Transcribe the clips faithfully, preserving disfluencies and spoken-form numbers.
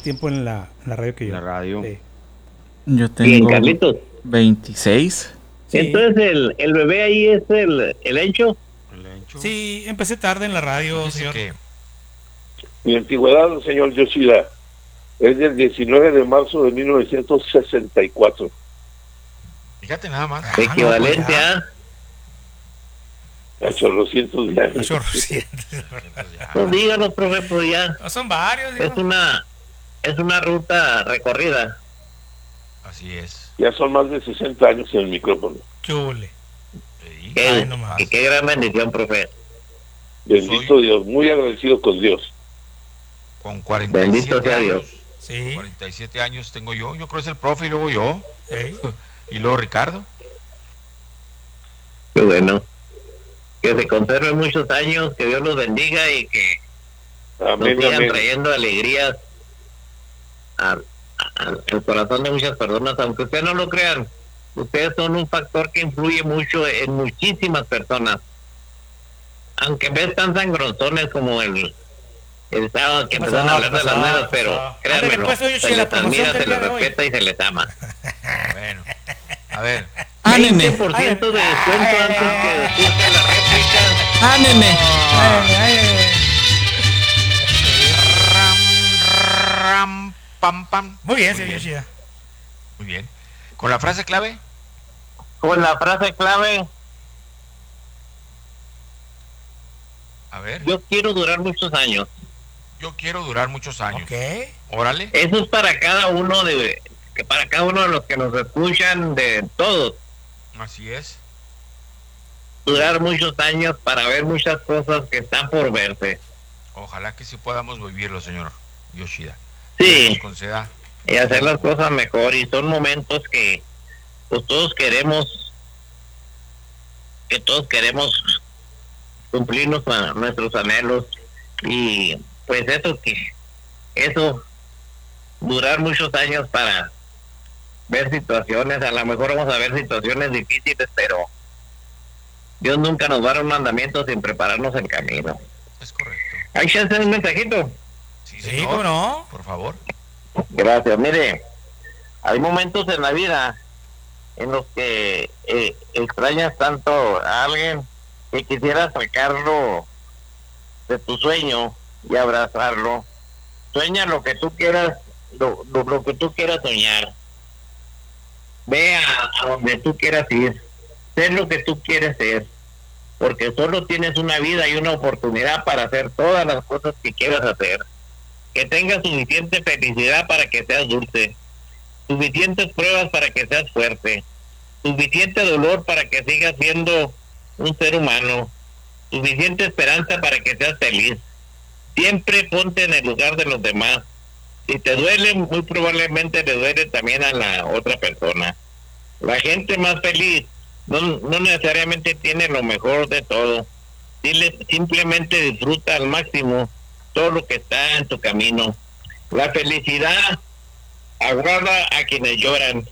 tiempo en la, en la radio que yo. La radio. Sí. Yo Bien, tengo Carlitos. veintiséis. Sí. Entonces, el, el bebé ahí es el, el Encho. El Encho. Sí, empecé tarde en la radio, Dice señor. que Mi antigüedad, señor Yoshida, es del diecinueve de marzo de mil novecientos sesenta y cuatro. fíjate nada más. Ah, no, Equivalente pues ya. a. A chorrocientos de años. Chorrocientos. Pues díganos, profe, pues ya. No, son varios, Es digo. una. Es una ruta recorrida. Así es. Ya son más de sesenta años en el micrófono. Chule. Sí. Qué, Ay, no más. que qué gran bendición, profe. Bendito Dios, muy agradecido con Dios. Con cuarenta y Bendito siete sea años. Dios. Sí. cuarenta y siete años tengo yo. Yo creo que es el profe y luego yo. Sí. Y luego Ricardo. Qué bueno. Que se conserven muchos años, que Dios los bendiga y que nos Amén, sigan amén. trayendo alegrías al, al- al corazón de muchas personas, aunque ustedes no lo crean. Ustedes son un factor que influye mucho en muchísimas personas. Aunque ves tan sangronzones como el, el sábado que ¿Qué empezaron a pasó? hablar de ¿Qué las pasó? nuevas, ¿Qué pero pasó? créanmelo, Ándale, pues, oye, se che, la les promoción admira, del se día les de hoy. respeta y se les ama. Bueno. A ver. Ah, veinte nene. por ciento de descuento antes que escuchen la réplica. Ah, nene. Ay, ay, ay. Ram, ram, pam, pam. Muy bien, señor Yoshida. Muy bien. Con la frase clave. Con la frase clave, A ver. yo quiero durar muchos años. Yo quiero durar muchos años. Ok. Órale. Eso es para cada uno de que para cada uno de los que nos escuchan, de todos. Así es. Durar muchos años para ver muchas cosas que están por verse. Ojalá que sí podamos vivirlo, señor Yoshida. Sí, Nos conceda. y hacer las cosas mejor. Y son momentos que pues todos queremos, que todos queremos cumplirnos a nuestros anhelos. Y pues eso que, eso, durar muchos años para ver situaciones, a lo mejor vamos a ver situaciones difíciles, pero Dios nunca nos va a dar un mandamiento sin prepararnos el camino. Es correcto. Hay chance de un mensajito. Sí, Sí, señor. ¿cómo no? Por favor. Gracias. Mire, hay momentos en la vida en los que eh, extrañas tanto a alguien que quisieras sacarlo de tu sueño y abrazarlo. Sueña lo que tú quieras, lo, lo, lo que tú quieras soñar. Ve a, a donde tú quieras ir. Sé lo que tú quieres ser. Porque solo tienes una vida y una oportunidad para hacer todas las cosas que quieras hacer. Que tengas suficiente felicidad para que seas dulce. Suficientes pruebas para que seas fuerte. Suficiente dolor para que sigas siendo un ser humano. Suficiente esperanza para que seas feliz. Siempre ponte en el lugar de los demás. Si te duele, muy probablemente le duele también a la otra persona. La gente más feliz no, no necesariamente tiene lo mejor de todo. Dile, simplemente disfruta al máximo todo lo que está en tu camino. La felicidad aguarda a quienes lloran,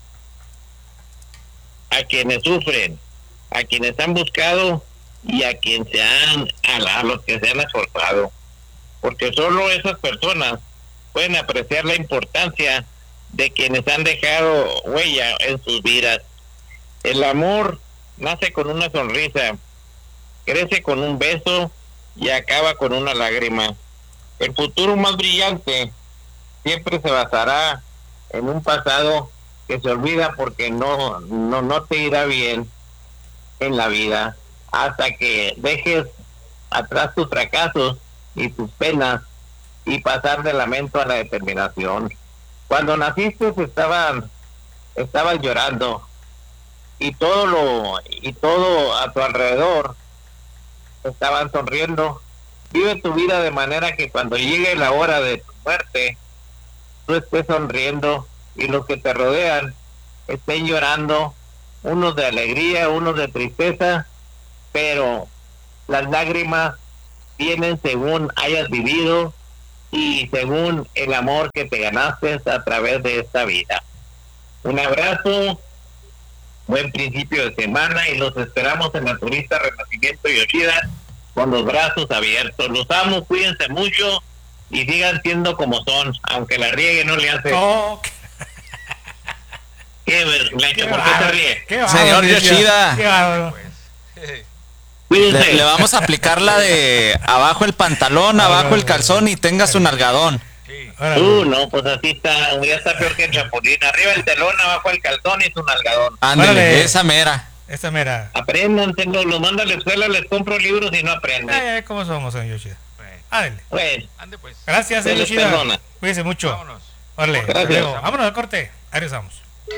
a quienes sufren, a quienes han buscado y a quienes se han, a, a los que se han esforzado. Porque solo esas personas pueden apreciar la importancia de quienes han dejado huella en sus vidas. El amor nace con una sonrisa, crece con un beso y acaba con una lágrima. El futuro más brillante siempre se basará en un pasado que se olvida porque no, no, no te irá bien en la vida hasta que dejes atrás tus fracasos y tus penas y pasar del lamento a la determinación. Cuando naciste estaban estaban llorando y todo lo y todo a tu alrededor estaban sonriendo. Vive tu vida de manera que cuando llegue la hora de tu muerte tú estés sonriendo y los que te rodean estén llorando, unos de alegría, unos de tristeza, pero las lágrimas vienen según hayas vivido y según el amor que te ganaste a través de esta vida. Un abrazo, buen principio de semana y los esperamos en la Turista Renacimiento Yoshida con los brazos abiertos. Los amo, cuídense mucho y sigan siendo como son, aunque la riegue no le hace. Oh, qué, ¿Qué, Blanca, qué por qué se bárbaro, ríe? qué bárbaro, Señor Yoshida. Qué bárbaro. Cuídense. Le, le vamos a aplicar la de abajo el pantalón, abajo el calzón y tenga su nalgadón. Sí. Órale. Uh, no, pues así está, ya está peor que el chapulín. Arriba el telón, abajo el calzón y su nalgadón. Ándele, Órale. esa mera. Esta mera. Aprendan, tengo, los mando a la escuela, les compro libros y no aprenden. Eh, ¿Cómo somos, señor Yoshida? Bueno, Ándale. Pues, ande pues. Gracias, Se señor les Yoshida. perdona. Cuídense mucho. Vámonos. Órale, hasta Gracias. luego. Vámonos al corte. Ahí regresamos.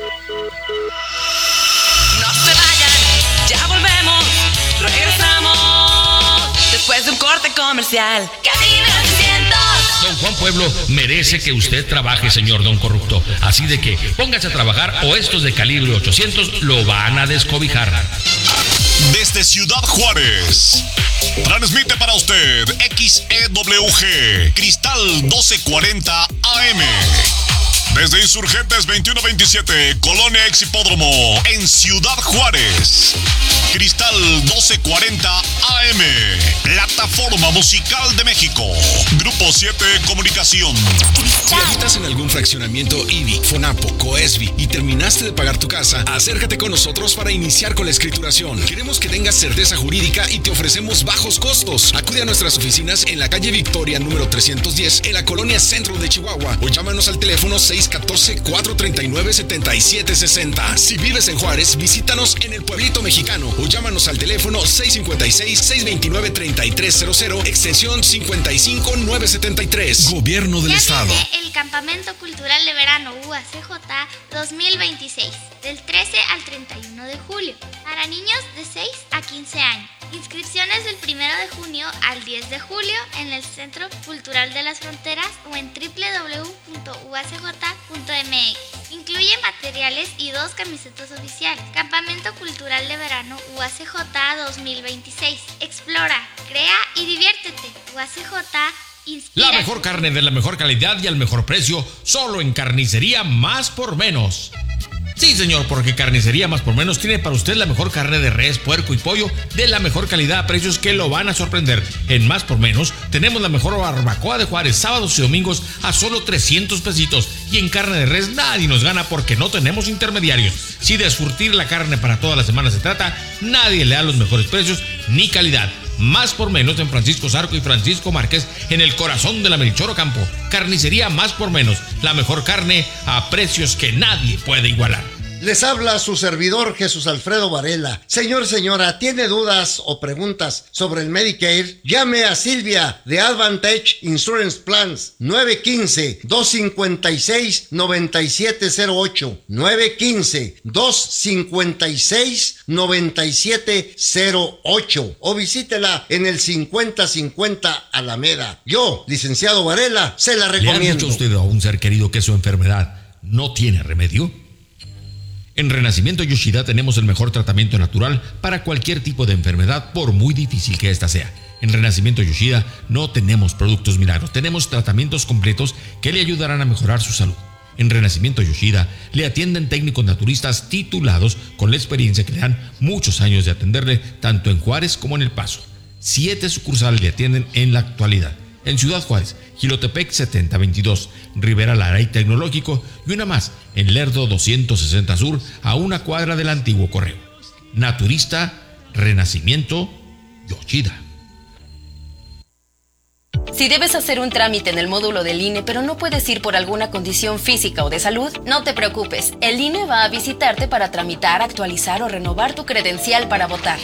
No se vayan, ya volvemos, regresamos después de un corte comercial. Cabina trescientos. Don Juan Pueblo merece que usted trabaje, señor Don Corrupto. Así de que póngase a trabajar o estos de calibre ochocientos lo van a descobijar. Desde Ciudad Juárez, transmite para usted X E W G, Cristal doce cuarenta A M. Desde Insurgentes veintiuno veintisiete, Colonia Ex Hipódromo, en Ciudad Juárez. Cristal doce cuarenta A M, Plataforma Musical de México. Grupo siete Comunicación. Si habitas en algún fraccionamiento I B I, FONAPO, COESBI y terminaste de pagar tu casa, acércate con nosotros para iniciar con la escrituración. Queremos que tengas certeza jurídica y te ofrecemos bajos costos. Acude a nuestras oficinas en la calle Victoria número trescientos diez, en la colonia Centro de Chihuahua, o llámanos al teléfono seis uno cuatro, cuatro tres nueve, siete siete seis cero. Si vives en Juárez, visítanos en el Pueblito Mexicano o llámanos al teléfono seis cinco seis, seis dos nueve, tres tres cero cero, extensión cincuenta y cinco nueve setenta y tres. Gobierno del Ya Estado. viene el Campamento Cultural de Verano U A C J dos mil veintiséis, del trece al treinta y uno de julio, para niños de seis a quince años. Inscripciones del primero de junio al diez de julio en el Centro Cultural de las Fronteras o en doble u doble u doble u punto u a c j punto m x. Incluye materiales y dos camisetas oficiales. Campamento Cultural de Verano U A C J dos mil veintiséis. Explora, crea y diviértete. U A C J inspira. La mejor carne de la mejor calidad y al mejor precio, solo en Carnicería Más por Menos. Sí, señor, porque Carnicería Más por Menos tiene para usted la mejor carne de res, puerco y pollo de la mejor calidad a precios que lo van a sorprender. En Más por Menos tenemos la mejor barbacoa de Juárez, sábados y domingos a solo trescientos pesitos. Y en carne de res nadie nos gana porque no tenemos intermediarios. Si de surtir la carne para toda la semana se trata, nadie le da los mejores precios ni calidad. Más por Menos en Francisco Zarco y Francisco Márquez, en el corazón de la Melchor Ocampo. Carnicería Más por Menos, la mejor carne a precios que nadie puede igualar. Les habla su servidor Jesús Alfredo Varela. Señor, señora, ¿tiene dudas o preguntas sobre el Medicare? Llame a Silvia de Advantage Insurance Plans nueve uno cinco, dos cinco seis, nueve siete cero ocho nueve uno cinco, dos cinco seis, nueve siete cero ocho o visítela en el cincuenta cincuenta Alameda. Yo, licenciado Varela, se la ¿Le han recomiendo. dicho a usted a un ser querido que su enfermedad no tiene remedio? En Renacimiento Yoshida tenemos el mejor tratamiento natural para cualquier tipo de enfermedad, por muy difícil que ésta sea. En Renacimiento Yoshida no tenemos productos milagros, tenemos tratamientos completos que le ayudarán a mejorar su salud. En Renacimiento Yoshida le atienden técnicos naturistas titulados con la experiencia que le dan muchos años de atenderle tanto en Juárez como en El Paso. Siete sucursales le atienden en la actualidad. En Ciudad Juárez, Jilotepec setenta veintidós, Rivera Lara y Tecnológico, y una más en Lerdo doscientos sesenta Sur, a una cuadra del antiguo correo. Naturista, Renacimiento, Yoshida. Si debes hacer un trámite en el módulo del I N E, pero no puedes ir por alguna condición física o de salud, no te preocupes. El I N E va a visitarte para tramitar, actualizar o renovar tu credencial para votar.